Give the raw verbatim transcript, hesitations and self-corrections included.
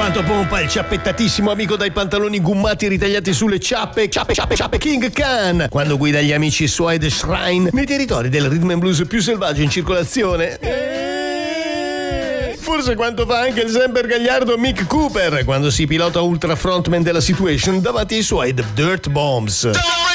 quanto pompa il ciappettatissimo amico dai pantaloni gummati ritagliati sulle ciappe, ciappe, ciappe, ciappe, King Khan, quando guida gli amici suoi The Shrine nei territori del rhythm and blues più selvaggio in circolazione. Forse quanto fa anche il sempre gagliardo Mick Cooper quando si pilota ultra frontman della Situation davanti ai suoi The Dirt Bombs.